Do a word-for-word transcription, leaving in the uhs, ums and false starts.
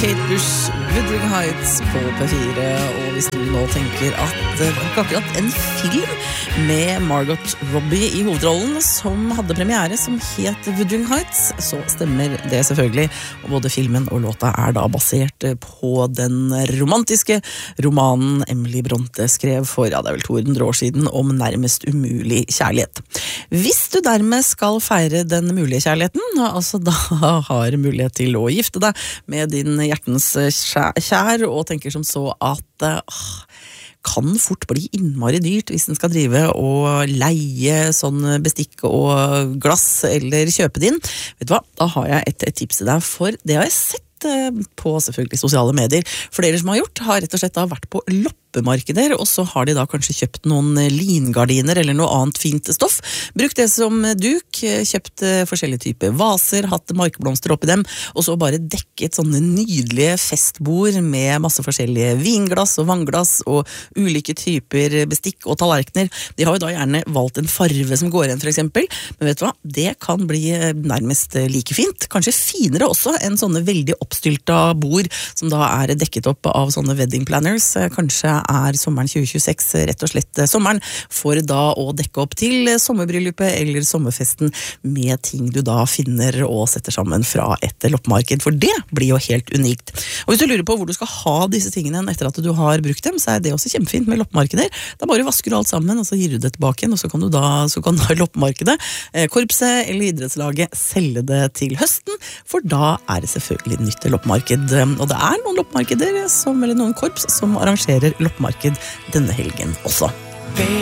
Kate Bush, Wuthering Heights på P fire. Og hvis du nå tenker at det var ikke akkurat en film med Margot Robbie i hovedrollen som hadde premiere som het Wuthering Heights, så stemmer det selvfølgelig. Og både filmen og låta er da basert på den romantiske romanen Emily Bronte skrev for, ja, det er vel to hundre år siden, om nærmest umulig kjærlighet. Hvis du dermed skal feire den mulige kjærligheten, altså da har mulighet til å gifte deg med din hjertens kjær, og tenker som så at uh, kan fort bli innmari dyrt hvis den skal drive og leie sånn bestikk og glass eller kjøpe din. Vet du hva? Da har jeg et, et tips til deg, for det har jeg sett på selvfølgelig sosiale medier. Flere som har gjort, har rett og slett da vært på loppemarkeder, og så har de da kanskje kjøpt noen lingardiner eller noe annet fint stoff, brukt det som duk, kjøpt forskjellige typer vaser, hatt markblomster oppi dem, og så bare dekket sånne nydelige festbord med masse forskjellige vinglass og vannglass og ulike typer bestikk og tallerkener. De har jo da gjerne valgt en farve som går igjen for eksempel, men vet du hva? Det kan bli nærmest like fint, kanskje finere også enn sånne veldig oppstylta bord som da er dekket opp av sånne wedding planners. Kanskje er sommeren tjue tjueseks rett og slett sommeren for da å dekke opp til sommerbryllupet eller sommerfesten med ting du da finner og setter sammen fra et loppemarked, for det blir jo helt unikt. Og hvis du lurer på hvor du skal ha disse tingene etter at du har brukt dem, så er det også kjempefint med loppemarkeder. Da bare vasker du alt sammen, og så gir du det tilbake igjen, og så kan du da, så kan da loppemarkedet, korpset eller idrettslaget selge det til høsten, for da er det selvfølgelig nytt loppemarked. Og det er noen loppemarkeder som, eller noen korps som arrangerer loppemarked denne helgen også.